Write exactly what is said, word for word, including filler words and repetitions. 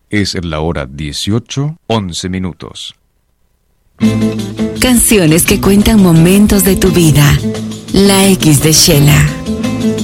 Es la hora dieciocho, once minutos. Canciones que cuentan momentos de tu vida. La X de Shela.